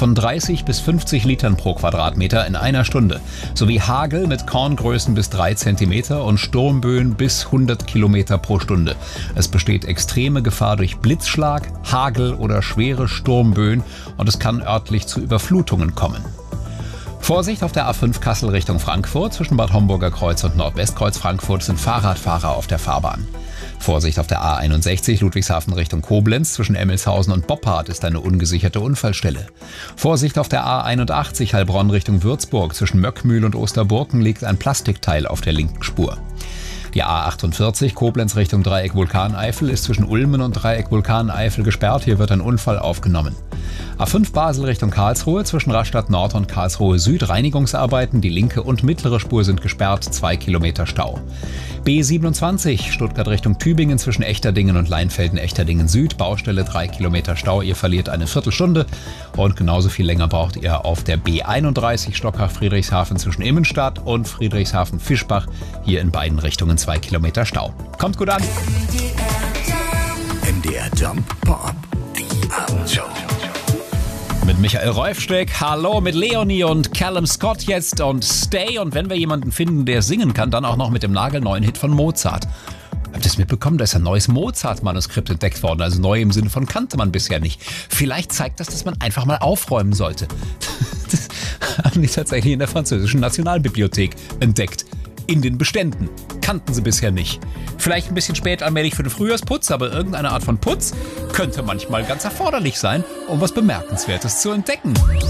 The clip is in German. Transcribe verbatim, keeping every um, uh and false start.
von dreißig bis fünfzig Litern pro Quadratmeter in einer Stunde, sowie Hagel mit Korngrößen bis drei Zentimeter und Sturmböen bis hundert Kilometer pro Stunde. Es besteht extreme Gefahr durch Blitzschlag, Hagel oder schwere Sturmböen und es kann örtlich zu Überflutungen kommen. Vorsicht auf der A fünf Kassel Richtung Frankfurt. Zwischen Bad Homburger Kreuz und Nordwestkreuz Frankfurt sind Fahrradfahrer auf der Fahrbahn. Vorsicht auf der A einundsechzig Ludwigshafen Richtung Koblenz. Zwischen Emmelshausen und Boppard ist eine ungesicherte Unfallstelle. Vorsicht auf der A einundachtzig Heilbronn Richtung Würzburg. Zwischen Möckmühl und Osterburken liegt ein Plastikteil auf der linken Spur. Die A achtundvierzig Koblenz Richtung Dreieck Vulkaneifel ist zwischen Ulmen und Dreieck Vulkaneifel gesperrt. Hier wird ein Unfall aufgenommen. A fünf Basel Richtung Karlsruhe, zwischen Rastatt Nord und Karlsruhe Süd Reinigungsarbeiten. Die linke und mittlere Spur sind gesperrt, zwei Kilometer Stau. B siebenundzwanzig Stuttgart Richtung Tübingen, zwischen Echterdingen und Leinfelden-Echterdingen Süd. Baustelle, drei Kilometer Stau. Ihr verliert eine Viertelstunde. Und genauso viel länger braucht ihr auf der B einunddreißig Stockach-Friedrichshafen zwischen Immenstadt und Friedrichshafen-Fischbach. Hier in beiden Richtungen zwei Kilometer Stau. Kommt gut an! M D R Jump Pop, die Abendshow. Mit Michael Rolfsteck, hallo, mit Leonie und Callum Scott jetzt und Stay. Und wenn wir jemanden finden, der singen kann, dann auch noch mit dem nagelneuen Hit von Mozart. Habt ihr das mitbekommen? Da ist ein neues Mozart-Manuskript entdeckt worden. Also neu im Sinne von kannte man bisher nicht. Vielleicht zeigt das, dass man einfach mal aufräumen sollte. Das haben die tatsächlich in der französischen Nationalbibliothek entdeckt. In den Beständen. Kannten sie bisher nicht. Vielleicht ein bisschen spät allmählich für den Frühjahrsputz, aber irgendeine Art von Putz könnte manchmal ganz erforderlich sein, um was Bemerkenswertes zu entdecken.